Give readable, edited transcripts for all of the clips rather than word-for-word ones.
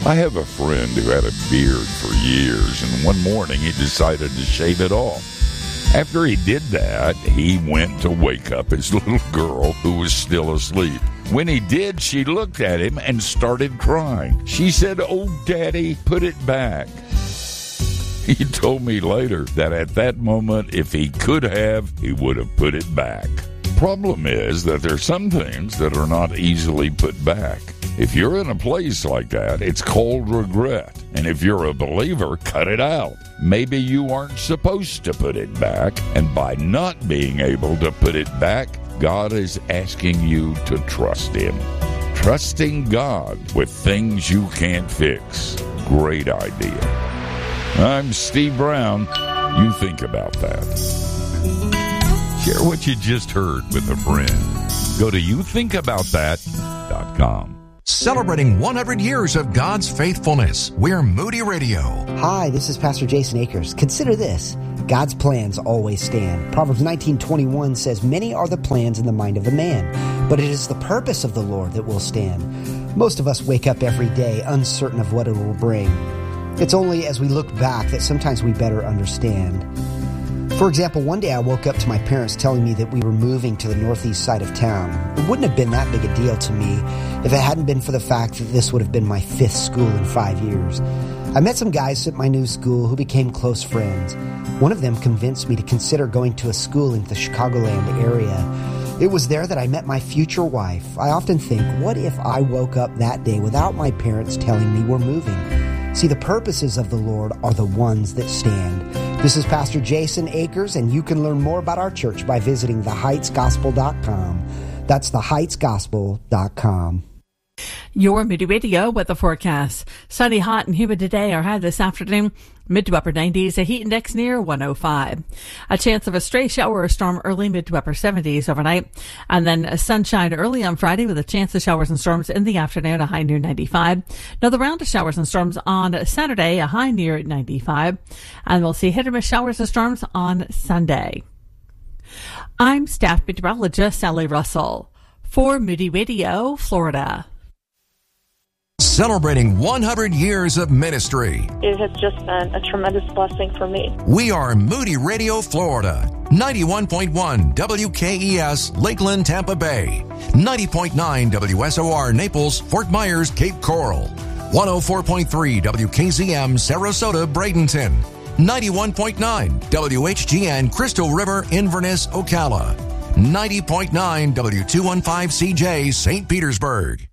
I have a friend who had a beard for years, and one morning he decided to shave it off. After he did that, he went to wake up his little girl who was still asleep. When he did, she looked at him and started crying. She said, "Oh, Daddy, put it back." He told me later that at that moment, if he could have, he would have put it back. Problem is that there's some things that are not easily put back. If you're in a place like that, it's called regret. And if you're a believer, cut it out. Maybe you aren't supposed to put it back, and by not being able to put it back, God is asking you to trust Him. Trusting God with things you can't fix. Great idea. I'm Steve Brown. You think about that. Share what you just heard with a friend. Go to youthinkaboutthat.com. Celebrating 100 years of God's faithfulness, we're Moody Radio. Hi, this is Pastor Jason Akers. Consider this. God's plans always stand. Proverbs 19:21 says, "Many are the plans in the mind of a man, but it is the purpose of the Lord that will stand." Most of us wake up every day uncertain of what it will bring. It's only as we look back that sometimes we better understand. For example, one day I woke up to my parents telling me that we were moving to the northeast side of town. It wouldn't have been that big a deal to me if it hadn't been for the fact that this would have been my 5th school in 5 years. I met some guys at my new school who became close friends. One of them convinced me to consider going to a school in the Chicagoland area. It was there that I met my future wife. I often think, what if I woke up that day without my parents telling me we're moving? See, the purposes of the Lord are the ones that stand. This is Pastor Jason Akers, and you can learn more about our church by visiting theheightsgospel.com. That's theheightsgospel.com. Your Moody Radio weather forecast. Sunny, hot, and humid today. Our high this afternoon, mid to upper 90s. A heat index near 105. A chance of a stray shower or storm early, mid to upper 70s overnight. And then sunshine early on Friday with a chance of showers and storms in the afternoon, a high near 95. Another round of showers and storms on Saturday, a high near 95. And we'll see hit or miss showers and storms on Sunday. I'm staff meteorologist Sally Russell for Moody Radio, Florida. Celebrating 100 years of ministry. It has just been a tremendous blessing for me. We are Moody Radio, Florida. 91.1 WKES, Lakeland, Tampa Bay. 90.9 WSOR, Naples, Fort Myers, Cape Coral. 104.3 WKZM, Sarasota, Bradenton. 91.9 WHGN, Crystal River, Inverness, Ocala. 90.9 W215CJ, St. Petersburg.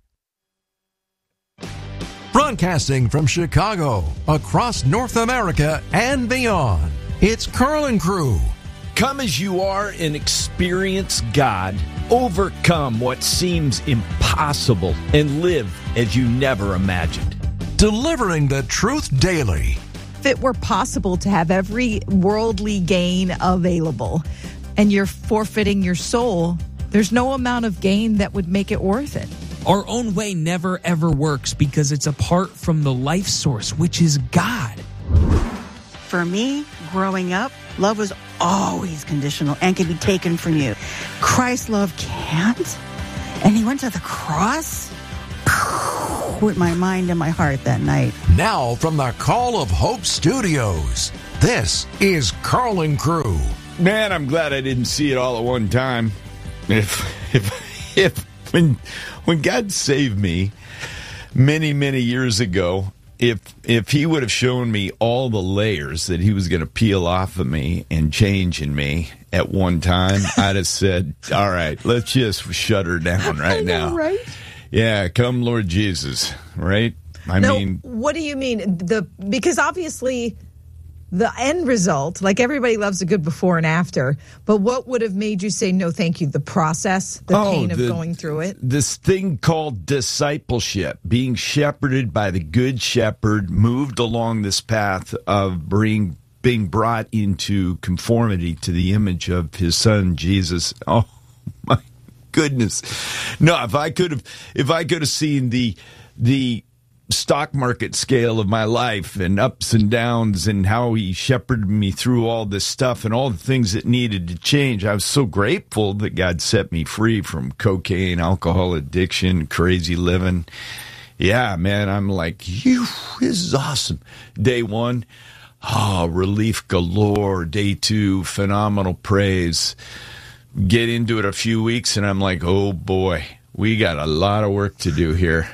Broadcasting from Chicago, across North America and beyond, it's Carl and Crew. Come as you are and experience God. Overcome what seems impossible and live as you never imagined. Delivering the truth daily. If it were possible to have every worldly gain available and you're forfeiting your soul, there's no amount of gain that would make it worth it. Our own way never, ever works because it's apart from the life source, which is God. For me, growing up, love was always conditional and can be taken from you. Christ's love can't. And he went to the cross with my mind and my heart that night. Now from the Call of Hope Studios, this is Carl and Crew. Man, I'm glad I didn't see it all at one time. When God saved me many, many years ago, if he would have shown me all the layers that he was going to peel off of me and change in me at one time, I'd have said, all right, let's just shut her down right now. Right? Yeah, come Lord Jesus, right? I mean, what do you mean? Because obviously the end result, like everybody loves a good before and after, but what would have made you say no thank you? The process, the pain of going through it? This thing called discipleship, being shepherded by the good shepherd, moved along this path of being brought into conformity to the image of his son, Jesus. Oh, my goodness. No, if I could have seen the stock market scale of my life and ups and downs and how he shepherded me through all this stuff and all the things that needed to change. I was so grateful that God set me free from cocaine, alcohol addiction, crazy living. Yeah, man, I'm like, this is awesome. Day 1, relief galore. Day 2, phenomenal praise. Get into it a few weeks, and I'm like, oh boy, we got a lot of work to do here.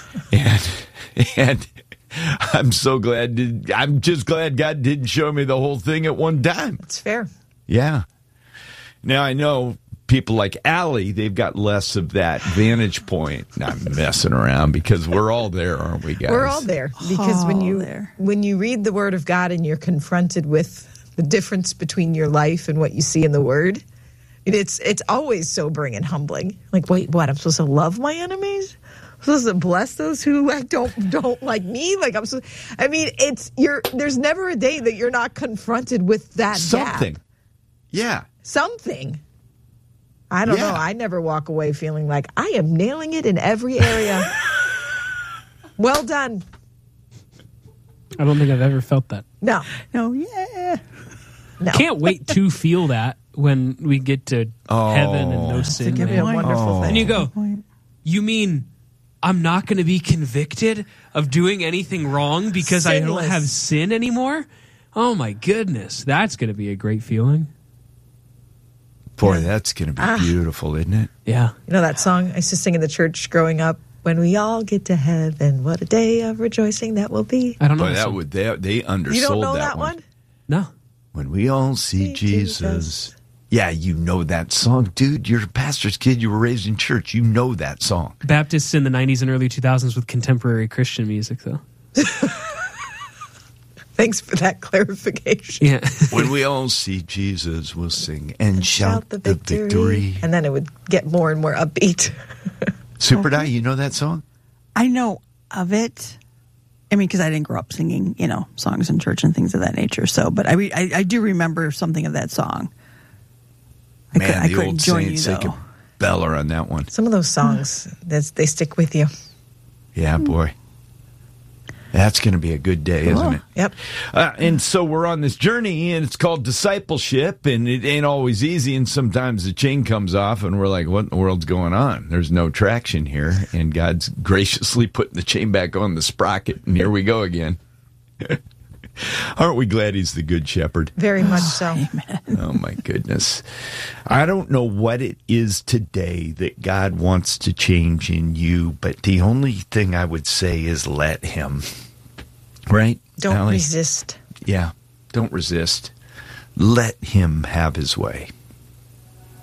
And I'm so glad. I'm just glad God didn't show me the whole thing at one time. It's fair. Yeah. Now I know people like Allie, they've got less of that vantage point. I'm messing around because we're all there, aren't we, guys? We're all there because when you read the Word of God and you're confronted with the difference between your life and what you see in the Word, it's always sobering and humbling. Like, wait, what? I'm supposed to love my enemies? I'm supposed to bless those who don't like me? Like there's never a day that you're not confronted with that something. Gap. Yeah. Something. I don't know. I never walk away feeling like I am nailing it in every area. Well done. I don't think I've ever felt that. No. Yeah. No. Can't wait to feel that when we get to heaven and no sin. It's going to be a wonderful thing. And you go, you mean I'm not going to be convicted of doing anything wrong because I don't have sin anymore? Oh, my goodness. That's going to be a great feeling. Boy, that's going to be beautiful, isn't it? Yeah. You know that song I used to sing in the church growing up? When we all get to heaven, what a day of rejoicing that will be. I don't know. Boy, they undersold You don't know that one? No. When we all see Jesus. Yeah, you know that song. Dude, you're a pastor's kid. You were raised in church. You know that song. Baptists in the 90s and early 2000s with contemporary Christian music, though. Thanks for that clarification. Yeah. When we all see Jesus, we'll sing and shout the victory. And then it would get more and more upbeat. Super Di, you know that song? I know of it. I mean, because I didn't grow up singing, songs in church and things of that nature. So, but I do remember something of that song. Man, the old saints, they could bell her on that one. Some of those songs, they stick with you. Yeah, boy. That's going to be a good day, isn't it? Yep. And so we're on this journey, and it's called discipleship, and it ain't always easy, and sometimes the chain comes off, and we're like, what in the world's going on? There's no traction here, and God's graciously putting the chain back on the sprocket, and here we go again. Aren't we glad he's the good shepherd? Very much so. Amen. Oh, my goodness. I don't know what it is today that God wants to change in you, but the only thing I would say is let him. Right? Don't Allie? resist. Yeah, don't resist. Let him have his way.